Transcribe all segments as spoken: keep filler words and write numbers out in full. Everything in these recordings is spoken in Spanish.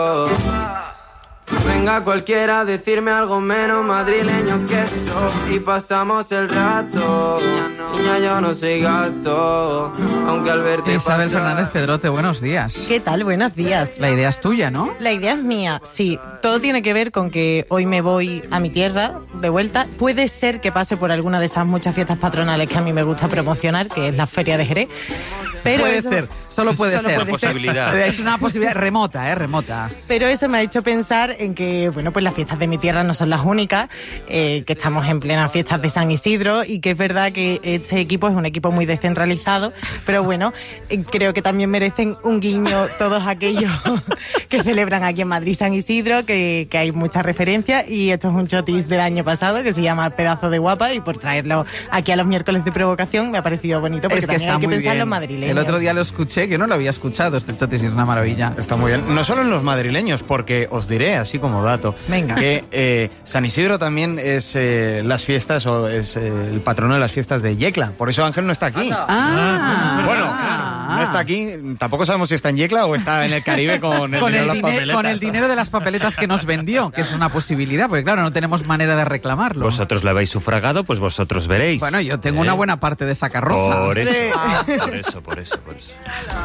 Venga cualquiera a decirme algo menos madrileño que eso y pasamos el rato. Niña, yo no soy gato, aunque al verte Isabel pasar... Fernández Pedrote, buenos días. ¿Qué tal? Buenos días. La idea es tuya, ¿no? La idea es mía, sí. Todo tiene que ver con que hoy me voy a mi tierra de vuelta. Puede ser que pase por alguna de esas muchas fiestas patronales que a mí me gusta promocionar, que es la Feria de Jerez. Pero puede eso, ser, solo puede solo ser. puede ser. Posibilidad. Es una posibilidad remota, ¿eh? Remota. Pero eso me ha hecho pensar en que, bueno, pues las fiestas de mi tierra no son las únicas, eh, que estamos en plenas fiestas de San Isidro y que es verdad que este equipo es un equipo muy descentralizado, pero bueno, eh, creo que también merecen un guiño todos aquellos que celebran aquí en Madrid San Isidro, que, que hay muchas referencias y esto es un chotis del año pasado que se llama Pedazo de Guapa y por traerlo aquí a los miércoles de provocación me ha parecido bonito porque Es que también está hay que muy pensar en bien. los madrileños. El otro día lo escuché, que no lo había escuchado, este chotis es una maravilla. Está muy bien. No solo en los madrileños, porque os diré, así como dato, Venga. que eh, San Isidro también es eh, las fiestas, o es eh, el patrono de las fiestas de Yecla. Por eso Ángel no está aquí. Ah, Bueno, ah, no está aquí. Tampoco sabemos si está en Yecla o está en el Caribe con el Con dinero el, de las dine- papeletas. con el dinero de las papeletas que nos vendió, que es una posibilidad, porque claro, no tenemos manera de reclamarlo. Vosotros lo habéis sufragado, pues vosotros veréis. Bueno, yo tengo ¿Eh? una buena parte de esa carroza. Por eso, por eso, por eso, por eso.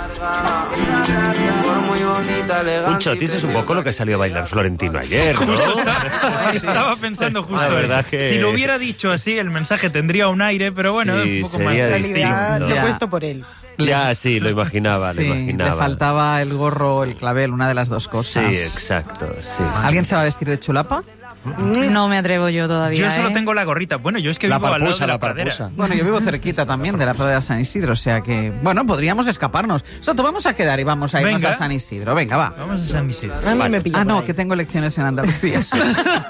Por muy bonita, elegante Un chotis es un poco lo que salió a bailar Florentino ayer, ¿no? Estaba pensando justo La verdad eso. que- Si lo hubiera dicho así, el mensaje tendría un aire, pero bueno, Sí, un poco más sería En realista. realidad distinto. lo he Ya. puesto por él. Ya, sí, lo imaginaba, Sí, lo imaginaba. le faltaba el gorro, el clavel, una de las dos Sí, cosas. exacto, sí. ¿Alguien se va a vestir de chulapa? No me atrevo yo todavía. Yo solo ¿eh? tengo la gorrita. Bueno, yo es que La vivo al lado papusa, de la, la pradera. papusa. Bueno, yo vivo cerquita también de la pradera de San Isidro, o sea que, bueno, podríamos escaparnos. Soto, vamos a quedar y vamos a irnos Venga. a San Isidro. Venga, va. Vamos a San Isidro. A mí Vale. me pilla Ah, por no, ahí. que tengo elecciones en Andalucía.